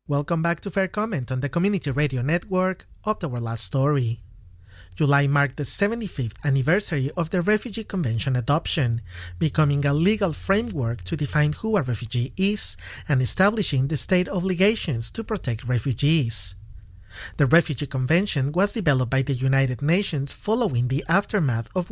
Welcome back to Fair Comment on the Community Radio Network of Our Last Story. July marked the 75th anniversary of the Refugee Convention adoption, becoming a legal framework to define who a refugee is and establishing the state obligations to protect refugees. The Refugee Convention was developed by the United Nations following the aftermath of